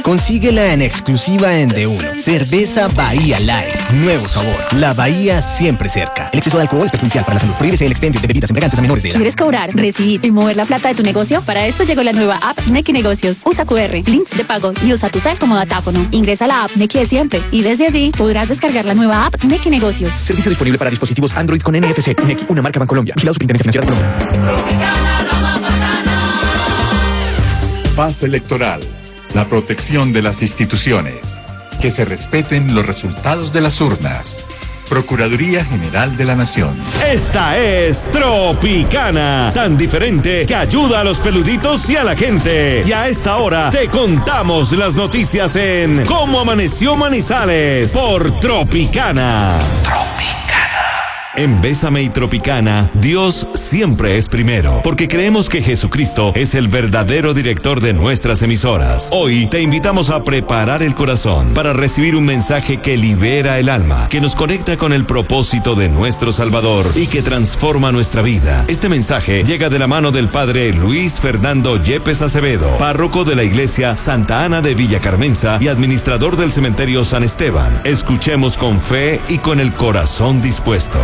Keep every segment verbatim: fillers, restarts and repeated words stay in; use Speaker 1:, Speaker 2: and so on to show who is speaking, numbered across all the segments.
Speaker 1: Consíguela en exclusiva en De Uno. Cerveza Bahía Light. Nuevo sabor. La Bahía siempre cerca. El exceso de alcohol es perjudicial para la salud. Prohíbese el expendio de bebidas embriagantes a menores de edad.
Speaker 2: ¿Quieres cobrar, recibir y mover la plata de tu negocio? Para esto llegó la nueva app Nequi Negocios. Usa cu erre, links de pago y usa tu cel como datáfono. Ingresa a la app Nequi de siempre y desde allí podrás descargar la nueva app Nequi Negocios.
Speaker 1: Servicio disponible para dispositivos Android con N F C. Nequi, una marca Bancolombia. Vigilado Superintendencia Financiera de Colombia.
Speaker 3: Paz electoral. La protección de las instituciones. Que se respeten los resultados de las urnas. Procuraduría General de la Nación.
Speaker 4: Esta es Tropicana, tan diferente que ayuda a los peluditos y a la gente. Y a esta hora te contamos las noticias en Cómo Amaneció Manizales por Tropicana. Tropicana. En Bésame y Tropicana, Dios siempre es primero, porque creemos que Jesucristo es el verdadero director de nuestras emisoras. Hoy te invitamos a preparar el corazón para recibir un mensaje que libera el alma, que nos conecta con el propósito de nuestro Salvador y que transforma nuestra vida. Este mensaje llega de la mano del Padre Luis Fernando Yepes Acevedo, párroco de la Iglesia Santa Ana de Villa Carmenza y administrador del Cementerio San Esteban. Escuchemos con fe y con el corazón dispuesto.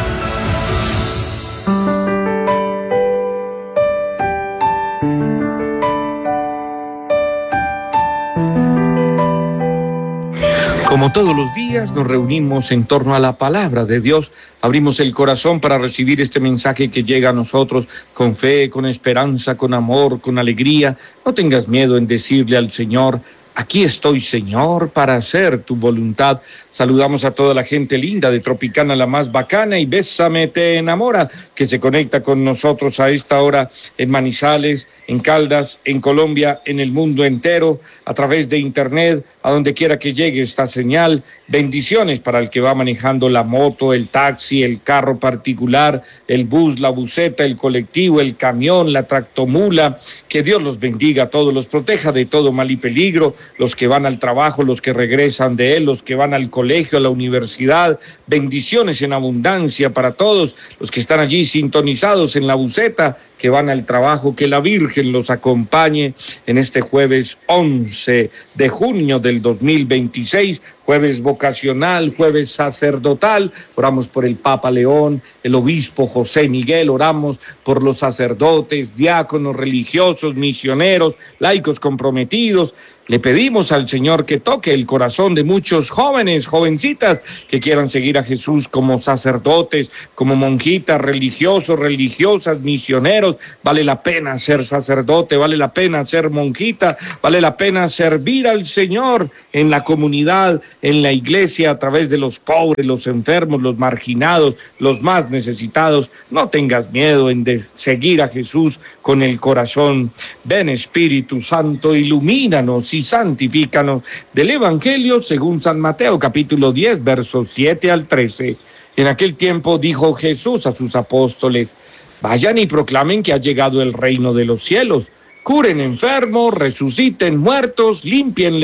Speaker 5: Como todos los días nos reunimos en torno a la palabra de Dios, abrimos el corazón para recibir este mensaje que llega a nosotros con fe, con esperanza, con amor, con alegría. No tengas miedo en decirle al Señor: aquí estoy, Señor, para hacer tu voluntad. Saludamos a toda la gente linda de Tropicana, la más bacana, y Bésame te enamora, que se conecta con nosotros a esta hora en Manizales, en Caldas, en Colombia, en el mundo entero, a través de internet, a donde quiera que llegue esta señal. Bendiciones para el que va manejando la moto, el taxi, el carro particular, el bus, la buseta, el colectivo, el camión, la tractomula. Que Dios los bendiga a todos, los proteja de todo mal y peligro, los que van al trabajo, los que regresan de él, los que van al colegio, a la universidad. Bendiciones en abundancia para todos los que están allí sintonizados en la buseta, que van al trabajo. Que la Virgen los acompañe en este jueves once de junio del dos mil veintiséis, jueves vocacional, jueves sacerdotal. Oramos por el Papa León, el obispo José Miguel, oramos por los sacerdotes, diáconos, religiosos, misioneros, laicos comprometidos. Le pedimos al Señor que toque el corazón de muchos jóvenes, jovencitas, que quieran seguir a Jesús como sacerdotes, como monjitas, religiosos, religiosas, misioneros. Vale la pena ser sacerdote, vale la pena ser monjita, vale la pena servir al Señor en la comunidad, en la iglesia, a través de los pobres, los enfermos, los marginados, los más necesitados. No tengas miedo en de seguir a Jesús con el corazón. Ven, Espíritu Santo, ilumínanos y santifícanos. Del Evangelio según San Mateo, capítulo diez, versos siete al trece. En aquel tiempo dijo Jesús a sus apóstoles: vayan y proclamen que ha llegado el reino de los cielos. Curen enfermos, resuciten muertos, limpien